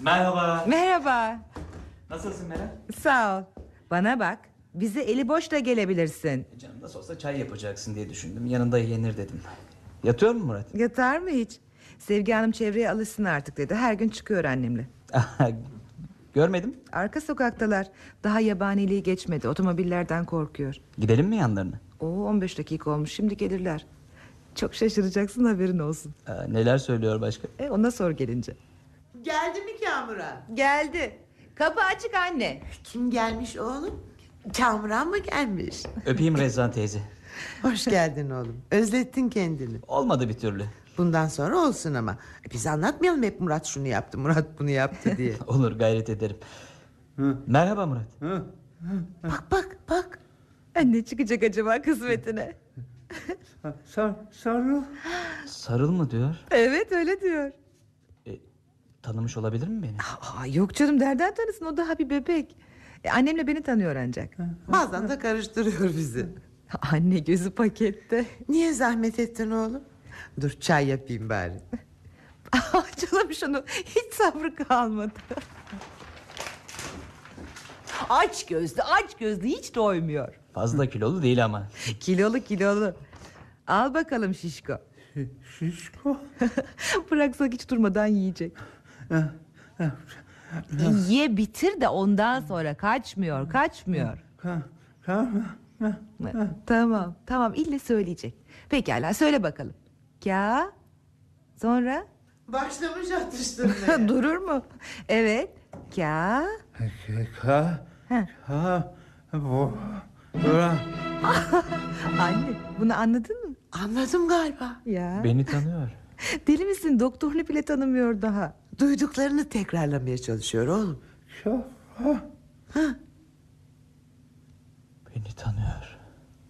Merhaba. Merhaba. Nasılsın Meral? Sağ ol. Bana bak. Bize eli boş da gelebilirsin. Canım nasıl olsa çay yapacaksın diye düşündüm. Yanında yenir dedim. Yatıyor mu Murat? Yatar mı hiç? Sevgi Hanım çevreye alışsın artık dedi. Her gün çıkıyor annemle. Görmedim. Arka sokaktalar. Daha yabaniliği geçmedi. Otomobillerden korkuyor. Gidelim mi yanlarına? 15 dakika olmuş. Şimdi gelirler. Çok şaşıracaksın, haberin olsun. Neler söylüyor başka? Ona sor gelince. Geldi mi Kamuran? Geldi. Kapı açık anne. Kim gelmiş oğlum? Kamuran mı gelmiş? Öpeyim Rezan teyze. Hoş geldin oğlum. Özlettin kendini. Olmadı bir türlü. Bundan sonra olsun ama. Biz anlatmayalım hep Murat şunu yaptı, Murat bunu yaptı diye. Olur, gayret ederim. Merhaba Murat. Bak. Ne çıkacak acaba kısmetine? Sarıl. Sarıl mı diyor? Evet, öyle diyor. Tanımış olabilir mi beni? Yok canım, nereden tanısın, o daha bir bebek. Annemle beni tanıyor ancak. Bazen de karıştırıyor bizi. Anne gözü pakette. Niye zahmet ettin oğlum? Dur çay yapayım bari. Canım şunu, hiç sabrı kalmadı. Aç gözlü hiç doymuyor. Fazla kilolu değil ama. Kilolu. Al bakalım şişko. Şişko. Bıraksak hiç durmadan yiyecek. Ye bitir de ondan sonra kaçmıyor. Tamam, ille söyleyecek. Pekala, söyle bakalım. Ka. Sonra? Başlamış atıştırmaya. Durur mu? Evet. Ka. Anne, bunu anladın mı? Anladım galiba. Ya. Beni tanıyor. Deli misin? Doktorunu bile tanımıyor daha. Duyduklarını tekrarlamaya çalışıyor oğlum.